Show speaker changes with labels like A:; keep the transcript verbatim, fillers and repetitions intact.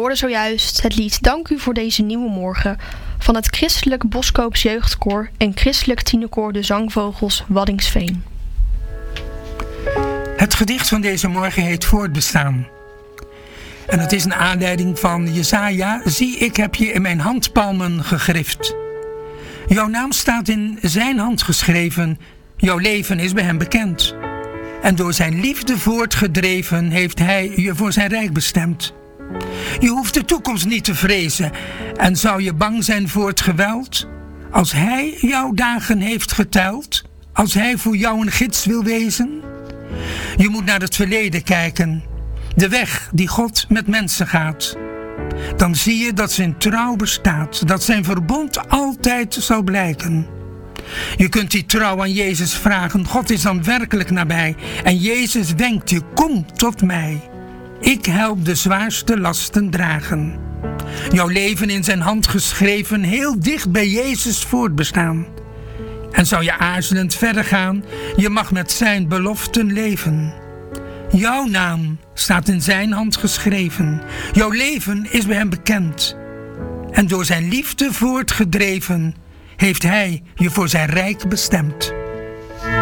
A: hoorden zojuist het lied Dank u voor deze nieuwe morgen van het Christelijk Boskoops Jeugdkoor en Christelijk Tienerkoor De Zangvogels Waddingsveen.
B: Het gedicht van deze morgen heet Voortbestaan. En het is een aanleiding van Jesaja. Zie, ik heb je in mijn handpalmen gegrift. Jouw naam staat in zijn hand geschreven. Jouw leven is bij hem bekend. En door zijn liefde voortgedreven heeft hij je voor zijn rijk bestemd. Je hoeft de toekomst niet te vrezen. En zou je bang zijn voor het geweld? Als hij jouw dagen heeft geteld? Als hij voor jou een gids wil wezen? Je moet naar het verleden kijken. De weg die God met mensen gaat. Dan zie je dat zijn trouw bestaat. Dat zijn verbond altijd zal blijken. Je kunt die trouw aan Jezus vragen. God is dan werkelijk nabij. En Jezus wenkt je, kom tot mij. Ik help de zwaarste lasten dragen. Jouw leven in zijn hand geschreven, heel dicht bij Jezus voortbestaan. En zou je aarzelend verder gaan, je mag met zijn beloften leven. Jouw naam staat in zijn hand geschreven. Jouw leven is bij hem bekend. En door zijn liefde voortgedreven heeft hij je voor zijn rijk bestemd.